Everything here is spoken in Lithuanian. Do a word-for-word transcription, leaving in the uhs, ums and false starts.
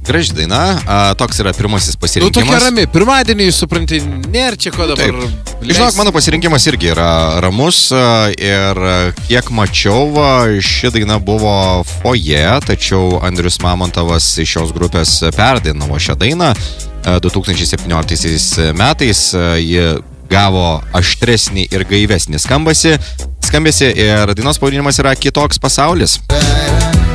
graži daina, a, toks yra pirmasis Nu, pasirinkimas. tokia rami. Pirmadienį, supranti, nėra čia ko dabar. Taip. Žinok, mano pasirinkimas irgi yra ramus a, ir a, kiek mačiau, a, ši daina buvo foje, tačiau Andrius Mamontovas iš šios grupės perdainavo šią dainą a, du tūkstančiai septynioliktaisiais metais. A, ji gavo aštresnį ir gaivesnį skambasi, skambesi ir dainos pavadinimas yra Kitoks pasaulis.